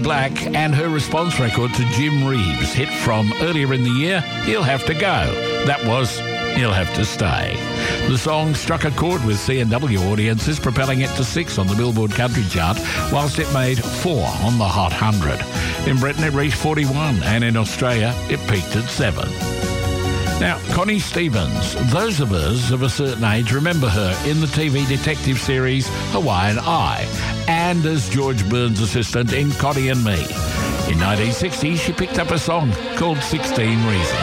Black and her response record to Jim Reeves' hit from earlier in the year, He'll Have to Go. That was He'll Have to Stay. The song struck a chord with C&W audiences, propelling it to 6 on the Billboard Country Chart, whilst it made 4 on the Hot 100. In Britain, it reached 41, and in Australia, it peaked at 7. Now, Connie Stevens, those of us of a certain age remember her in the TV detective series Hawaiian Eye, and as George Burns' assistant in Connie and Me. In 1960, she picked up a song called 16 Reasons.